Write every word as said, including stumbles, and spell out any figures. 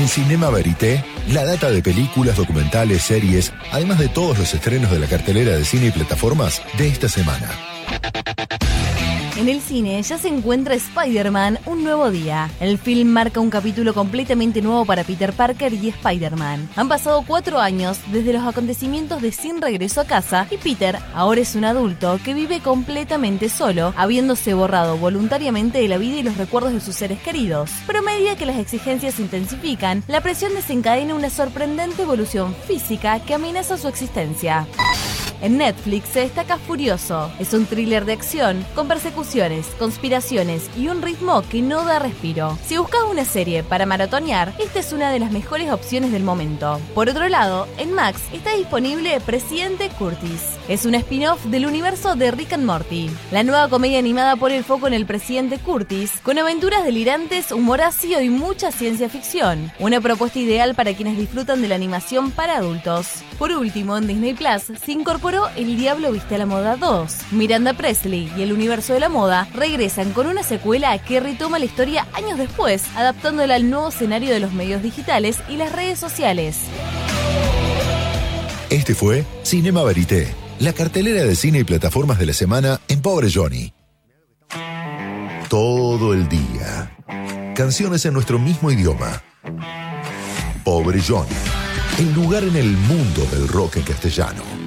En Cinema Verité, la data de películas, documentales, series, además de todos los estrenos de la cartelera de cine y plataformas de esta semana. En el cine ya se encuentra Spider-Man Un Nuevo Día. El film marca un capítulo completamente nuevo para Peter Parker y Spider-Man. Han pasado cuatro años desde los acontecimientos de Sin Regreso a Casa y Peter ahora es un adulto que vive completamente solo, habiéndose borrado voluntariamente de la vida y los recuerdos de sus seres queridos. Pero a medida que las exigencias se intensifican, la presión desencadena una sorprendente evolución física que amenaza su existencia. En Netflix se destaca Furioso. Es un thriller de acción con persecuciones, conspiraciones y un ritmo que no da respiro. Si buscas una serie para maratonear, esta es una de las mejores opciones del momento. Por otro lado, en Max está disponible Presidente Curtis. Es un spin-off del universo de Rick and Morty. La nueva comedia animada pone el foco en el Presidente Curtis, con aventuras delirantes, humor ácido y mucha ciencia ficción. Una propuesta ideal para quienes disfrutan de la animación para adultos. Por último, en Disney Plus se incorporó El Diablo Viste a la Moda dos. Miranda Presley y el universo de la moda regresan con una secuela que retoma la historia años después, adaptándola al nuevo escenario de los medios digitales y las redes sociales. Este fue Cinema Verité, la cartelera de cine y plataformas de la semana en Pobre Johnny. Todo el día. Canciones en nuestro mismo idioma. Pobre Johnny. El lugar en el mundo del rock en castellano.